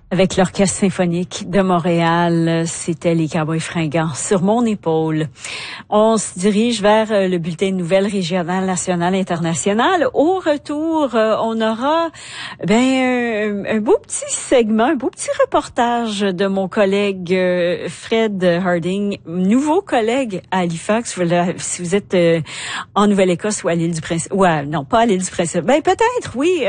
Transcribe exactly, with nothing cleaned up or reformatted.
Avec l'Orchestre symphonique de Montréal, c'était les Cowboys fringants sur mon épaule. On se dirige vers le bulletin de nouvelles régionales, nationales, internationales. Au retour, on aura ben un, un beau petit segment, un beau petit reportage de mon collègue Fred Harding, nouveau collègue à Halifax. Si vous êtes en Nouvelle-Écosse ou à l'île du Principe, ou à, non pas à l'île du Principe, ben peut-être oui.